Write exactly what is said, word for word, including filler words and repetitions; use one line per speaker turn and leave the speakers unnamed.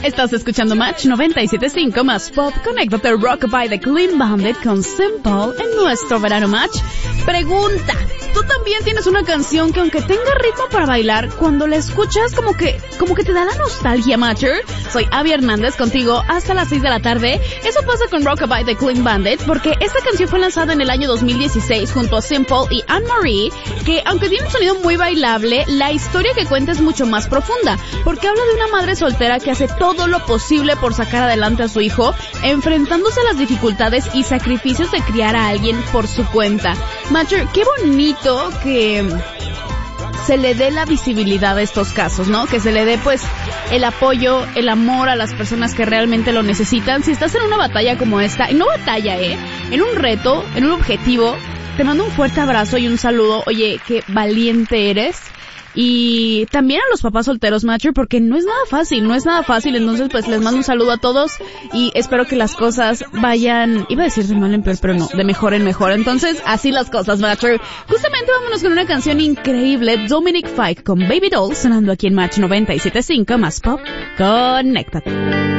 Estás escuchando Match noventa y siete punto cinco más Pop. Conéctate Rock by the Clean Bandit con Simple en nuestro verano Match. Pregunta, ¿tú también tienes una canción que aunque tenga ritmo para bailar, cuando la escuchas como que como que te da la nostalgia, Matcher? Soy Abby Hernández contigo hasta las seis de la tarde. Eso pasa con Rock by the Clean Bandit porque esta canción fue lanzada en el año dos mil dieciséis junto a Simple y Anne-Marie, que aunque tiene un sonido muy bailable, la historia que cuenta es mucho más profunda, porque habla de una madre soltera que hace todo lo posible por sacar adelante a su hijo, enfrentándose a las dificultades y sacrificios de criar a alguien por su cuenta. Matcher, qué bonito que se le dé la visibilidad a estos casos, ¿no? Que se le dé, pues, el apoyo, el amor a las personas que realmente lo necesitan. Si estás en una batalla como esta, y no batalla, ¿eh? En un reto, en un objetivo, te mando un fuerte abrazo y un saludo. Oye, qué valiente eres. Y también a los papás solteros, Matcher, porque no es nada fácil, no es nada fácil. Entonces, pues, les mando un saludo a todos y espero que las cosas vayan, iba a decir de mal en peor, pero no, de mejor en mejor. Entonces, así las cosas, Matcher. Justamente vámonos con una canción increíble, Dominic Fike con Baby Doll, sonando aquí en Match noventa y siete punto cinco más Pop. Conéctate.